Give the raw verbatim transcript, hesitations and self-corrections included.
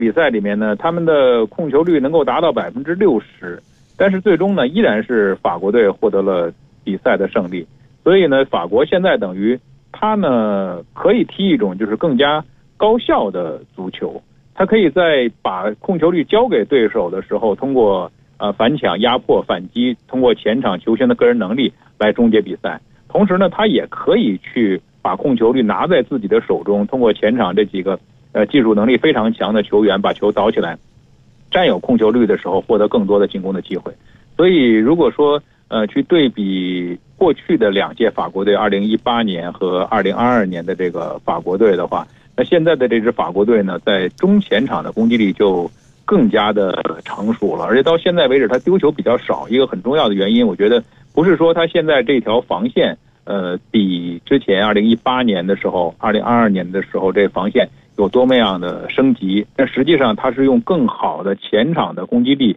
比赛里面呢，他们的控球率能够达到百分之六十，但是最终呢，依然是法国队获得了比赛的胜利。所以呢，法国现在等于他呢可以踢一种就是更加高效的足球，他可以在把控球率交给对手的时候，通过呃反抢、压迫、反击，通过前场球员的个人能力来终结比赛。同时呢，他也可以去把控球率拿在自己的手中，通过前场这几个呃技术能力非常强的球员把球倒起来，占有控球率的时候获得更多的进攻的机会。所以如果说呃去对比过去的两届法国队二零一八年和二零二二年的这个法国队的话，那现在的这支法国队呢，在中前场的攻击力就更加的成熟了，而且到现在为止他丢球比较少。一个很重要的原因，我觉得不是说他现在这条防线呃比之前二零一八年的时候二零二二年的时候这防线有多么样的升级，但实际上他是用更好的前场的攻击力